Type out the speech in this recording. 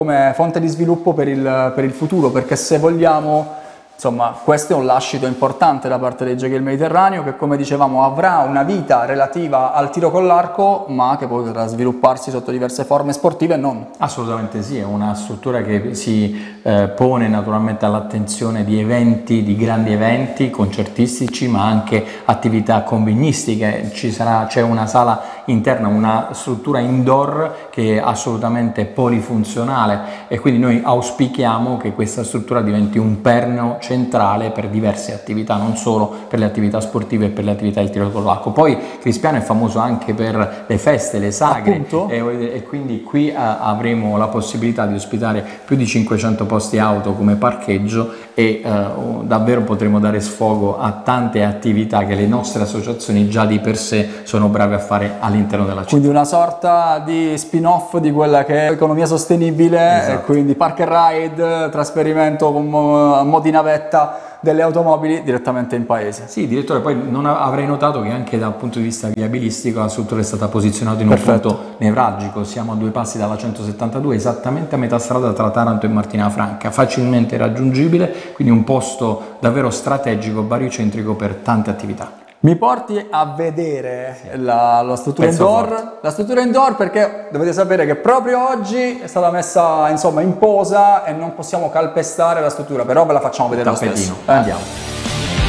come fonte di sviluppo per il futuro, perché se vogliamo, insomma, questo è un lascito importante da parte dei Giochi del Mediterraneo che, come dicevamo, avrà una vita relativa al tiro con l'arco, ma che poi potrà svilupparsi sotto diverse forme sportive e non. Assolutamente sì, è una struttura che si pone naturalmente all'attenzione di eventi, di grandi eventi concertistici, ma anche attività convegnistiche. C'è una sala interna, una struttura indoor che è assolutamente polifunzionale, e quindi noi auspichiamo che questa struttura diventi un perno centrale per diverse attività, non solo per le attività sportive e per le attività del tiro con l'arco. Poi Crispiano è famoso anche per le feste, le sagre, e quindi qui avremo la possibilità di ospitare più di 500 posti auto come parcheggio, e davvero potremo dare sfogo a tante attività che le nostre associazioni già di per sé sono brave a fare all'interno della città. Quindi una sorta di spin-off di quella che è economia sostenibile, esatto. E quindi park and ride, trasferimento a mo' di navetta delle automobili direttamente in paese. Sì, direttore, poi non avrei notato che anche dal punto di vista viabilistico la struttura è stata posizionata in un punto nevralgico. Siamo a 2 passi dalla 172, esattamente a metà strada tra Taranto e Martina Franca, facilmente raggiungibile, quindi un posto davvero strategico, bariocentrico per tante attività. Mi porti a vedere la struttura indoor? La struttura indoor, perché dovete sapere che proprio oggi è stata messa, insomma, in posa e non possiamo calpestare la struttura, però ve la facciamo vedere lo stesso. Andiamo.